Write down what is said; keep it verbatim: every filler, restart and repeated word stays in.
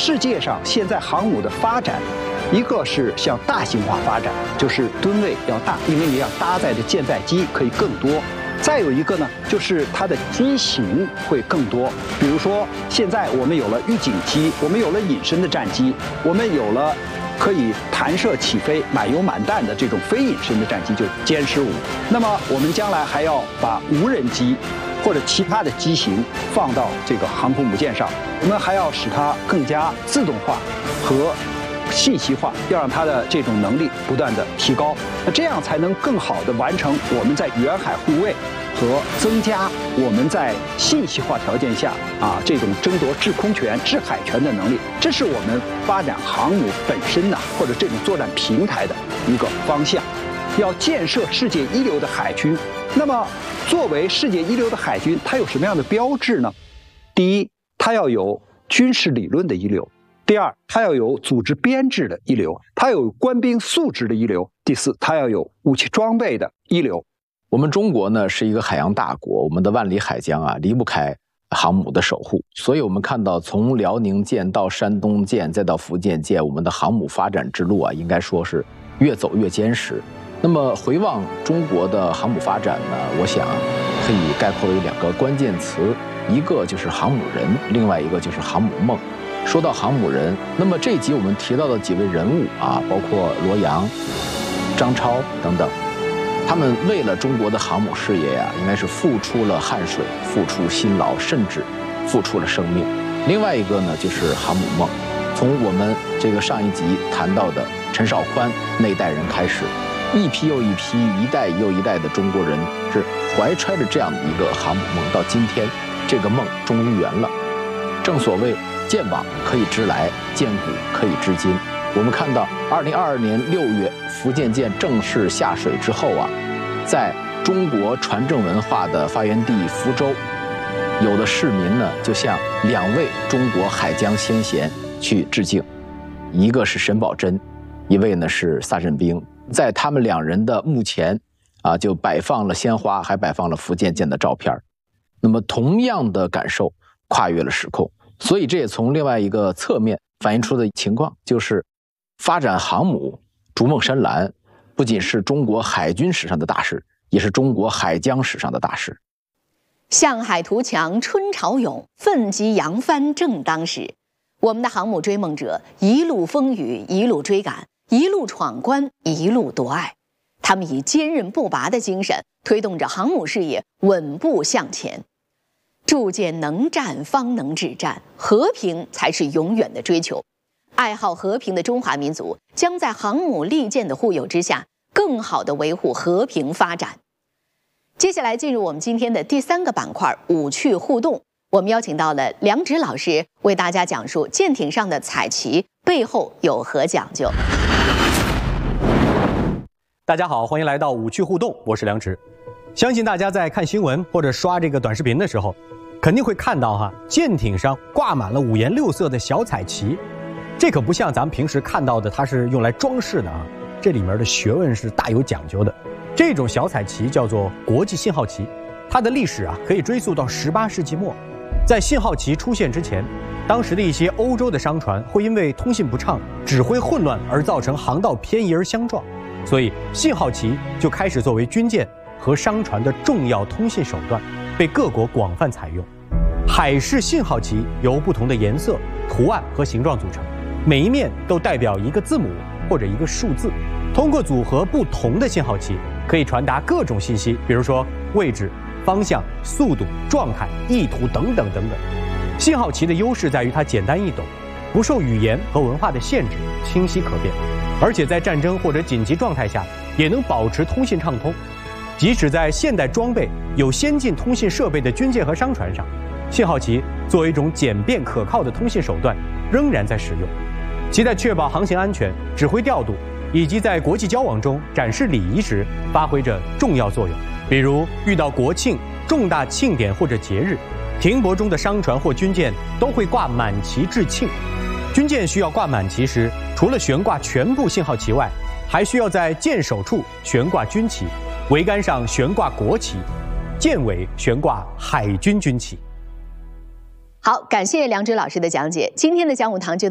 世界上现在航母的发展，一个是向大型化发展，就是吨位要大，因为你要搭载的舰载机可以更多。再有一个呢，就是它的机型会更多。比如说，现在我们有了预警机，我们有了隐身的战机，我们有了可以弹射起飞、满油满弹的这种非隐身的战机，就是歼十五。那么我们将来还要把无人机或者其他的机型放到这个航空母舰上，我们还要使它更加自动化和信息化，要让它的这种能力不断的提高，那这样才能更好的完成我们在远海护卫和增加我们在信息化条件下啊这种争夺制空权、制海权的能力。这是我们发展航母本身呢，或者这种作战平台的一个方向。要建设世界一流的海军，那么作为世界一流的海军，它有什么样的标志呢？第一，它要有军事理论的一流。第二，它要有组织编制的一流，它有官兵素质的一流。第四，它要有武器装备的一流。 我们中国呢是一个海洋大国，我们的万里海疆啊离不开航母的守护，所以我们看到从辽宁舰到山东舰再到福建舰，我们的航母发展之路啊，应该说是越走越坚实。那么回望中国的航母发展呢，我想可以概括为两个关键词，一个就是航母人，另外一个就是航母梦。说到航母人，那么这一集我们提到的几位人物啊，包括罗阳、张超等等，他们为了中国的航母事业呀、啊，应该是付出了汗水，付出辛劳，甚至付出了生命。另外一个呢，就是航母梦。从我们这个上一集谈到的陈绍宽那代人开始，一批又一批，一代又一代的中国人是怀揣着这样的一个航母梦，到今天这个梦终于圆了。正所谓舰网可以织来，舰骨可以织金。我们看到二零二二年六月福建舰正式下水之后啊，在中国船政文化的发源地福州，有的市民呢就向两位中国海疆先贤去致敬，一个是沈葆桢，一位呢是萨振兵。在他们两人的墓前啊，就摆放了鲜花，还摆放了福建舰的照片。那么同样的感受跨越了时空，所以这也从另外一个侧面反映出的情况，就是发展航母逐梦深蓝，不仅是中国海军史上的大事，也是中国海疆史上的大事。 向海图强，春潮涌，奋楫扬帆正当时。我们的航母追梦者一路风雨，一路追赶，一路闯关，一路夺爱。他们以坚韧不拔的精神推动着航母事业稳步向前。铸舰能战方能致战，和平才是永远的追求。爱好和平的中华民族将在航母利剑的护佑之下，更好地维护和平发展。接下来进入我们今天的第三个板块——武趣互动。我们邀请到了梁植老师为大家讲述舰艇上的彩旗背后有何讲究。 大家好，欢迎来到武趣互动，我是梁植。相信大家在看新闻或者刷这个短视频的时候，肯定会看到哈，舰艇上挂满了五颜六色的小彩旗。这可不像咱们平时看到的，它是用来装饰的啊，这里面的学问是大有讲究的。这种小彩旗叫做国际信号旗，它的历史啊可以追溯到十八世纪末。在信号旗出现之前，当时的一些欧洲的商船会因为通信不畅、指挥混乱而造成航道偏移而相撞，所以信号旗就开始作为军舰和商船的重要通信手段，被各国广泛采用。海事信号旗由不同的颜色、图案和形状组成，每一面都代表一个字母或者一个数字。通过组合不同的信号旗，可以传达各种信息，比如说位置、方向、速度、状态、意图等等等等。信号旗的优势在于它简单易懂，不受语言和文化的限制，清晰可辨，而且在战争或者紧急状态下也能保持通信畅通。即使在现代装备有先进通信设备的军舰和商船上，信号旗作为一种简便可靠的通信手段仍然在使用，其在确保航行安全、指挥调度以及在国际交往中展示礼仪时发挥着重要作用。比如遇到国庆、重大庆典或者节日，停泊中的商船或军舰都会挂满旗致庆。军舰需要挂满旗时，除了悬挂全部信号旗外，还需要在舰首处悬挂军旗，桅杆上悬挂国旗，舰尾悬挂海军军旗。 好，感谢梁植老师的讲解。今天的讲武堂就